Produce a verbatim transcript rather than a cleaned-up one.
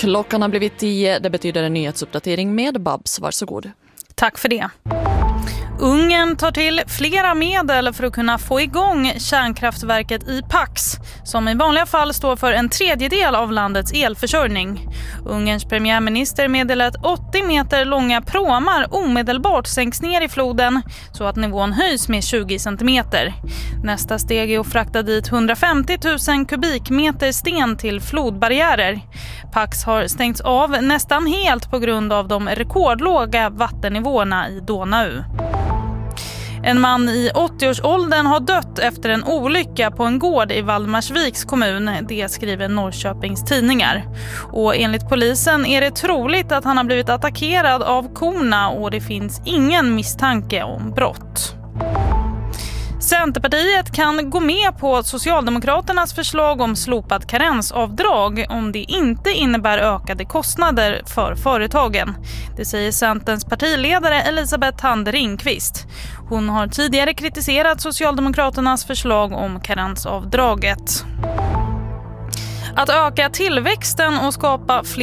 Klockan har blivit tio, det betyder en nyhetsuppdatering med Babs, varsågod. Tack för det. Ungern tar till flera medel för att kunna få igång kärnkraftverket i Paks, som i vanliga fall står för en tredjedel av landets elförsörjning. Ungerns premiärminister meddelar att åttio meter långa pråmar omedelbart sänks ner i floden så att nivån höjs med tjugo centimeter. Nästa steg är att frakta dit hundrafemtio tusen kubikmeter sten till flodbarriärer. Paks har stängts av nästan helt på grund av de rekordlåga vattennivåerna i Donau. En man i åttioårsåldern har dött efter en olycka på en gård i Valdemarsviks kommun, det skriver Norrköpings tidningar. Och enligt polisen är det troligt att han har blivit attackerad av korna och det finns ingen misstanke om brott. Centerpartiet kan gå med på Socialdemokraternas förslag om slopat karensavdrag om det inte innebär ökade kostnader för företagen. Det säger Centerns partiledare Elisabeth Thande Ringqvist. Hon har tidigare kritiserat Socialdemokraternas förslag om karensavdraget. Att öka tillväxten och skapa fler